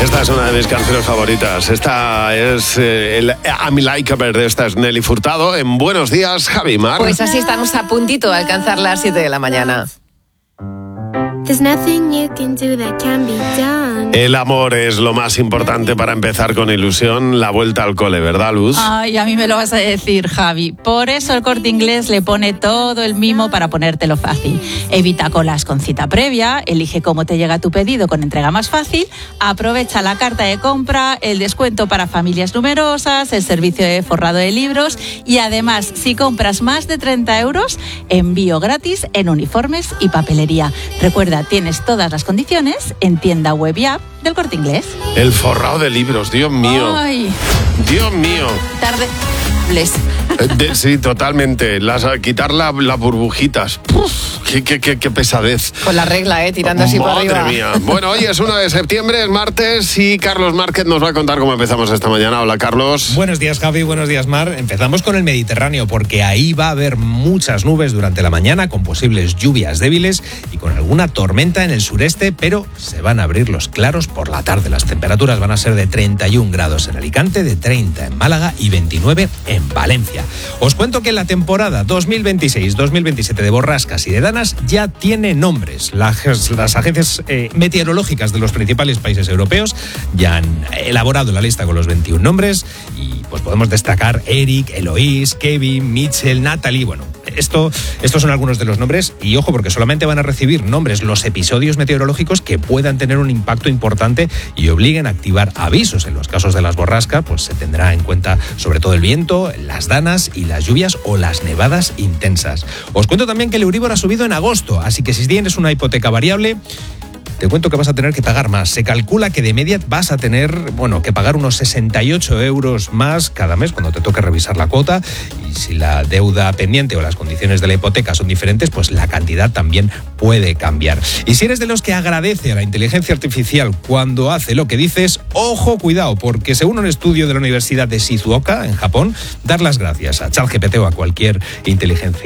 Esta es una de mis canciones favoritas. Esta es el I'm Like a Bird. Esta es Nelly Furtado. En Buenos Días, Javi Mar. Pues así estamos a puntito de alcanzar las 7 de la mañana. There's nothing you can do that can be done. El amor es lo más importante para empezar con ilusión la vuelta al cole, ¿verdad, Luz? Ay, a mí me lo vas a decir, Javi. Por eso el Corte Inglés le pone todo el mimo para ponértelo fácil. Evita colas con cita previa, elige cómo te llega tu pedido con entrega más fácil, aprovecha la carta de compra, el descuento para familias numerosas, el servicio de forrado de libros y además, si compras más de 30 euros, envío gratis en uniformes y papelería. Recuerda, tienes todas las condiciones en tienda web y app del Corte Inglés. El forrado de libros, Dios mío. Ay. Dios mío. Tarde. Sí, totalmente. Quitar las burbujitas. Puf, qué pesadez. Con la regla, tirando así para arriba. Madre mía. Bueno, hoy es 1 de septiembre, es martes, y Carlos Márquez nos va a contar cómo empezamos esta mañana. Hola, Carlos. Buenos días, Javi. Buenos días, Mar. Empezamos con el Mediterráneo, porque ahí va a haber muchas nubes durante la mañana, con posibles lluvias débiles y con alguna tormenta en el sureste, pero se van a abrir los claros por la tarde. Las temperaturas van a ser de 31 grados en Alicante, de 30 en Málaga y 29 en Valencia. Os cuento que la temporada 2026-2027 de borrascas y de danas ya tiene nombres. Las agencias meteorológicas de los principales países europeos ya han elaborado la lista con los 21 nombres y pues podemos destacar Eric, Eloís, Kevin, Mitchell, Natalie. Bueno, estos son algunos de los nombres y ojo, porque solamente van a recibir nombres los episodios meteorológicos que puedan tener un impacto importante y obliguen a activar avisos. En los casos de las borrascas, pues se tendrá en cuenta sobre todo el viento, las danas y las lluvias o las nevadas intensas. Os cuento también que el Euribor ha subido en agosto, así que si tienes una hipoteca variable, te cuento que vas a tener que pagar más. Se calcula que de media vas a tener, que pagar unos 68 euros más cada mes cuando te toque revisar la cuota. Y si la deuda pendiente o las condiciones de la hipoteca son diferentes, pues la cantidad también puede cambiar. Y si eres de los que agradece a la inteligencia artificial cuando hace lo que dices, ojo, cuidado, porque según un estudio de la Universidad de Shizuoka, en Japón, dar las gracias a ChatGPT o a cualquier inteligencia